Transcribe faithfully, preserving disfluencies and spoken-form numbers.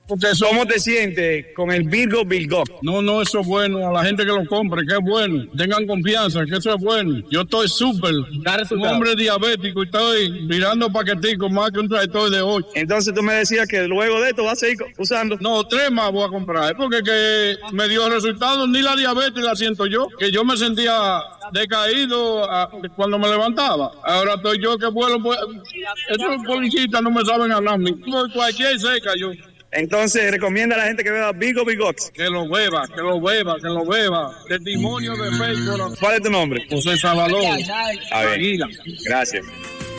Porque eso, ¿Cómo te sientes con el Virgo Virgo? no, no, eso es bueno. A la gente que lo compre, que es bueno. Tengan confianza, que eso es bueno. Yo estoy súper. Un hombre diabético y estoy mirando paqueticos más que un tractor de ocho. Entonces tú me decías que luego de esto vas a seguir usando. No, tres más voy a comprar. Porque que me dio resultados, ni la diabetes la siento yo. Que yo me sentía decaído a, cuando me levantaba. Ahora estoy yo que vuelo. Pues, esos polichistas no me saben hablar. Cualquier seca yo. Entonces recomienda a la gente que beba Virgo Virgo. Que lo beba, que lo beba, que lo beba. Testimonio de fe. ¿Cuál es tu nombre? José Salvador. A ver. Gracias.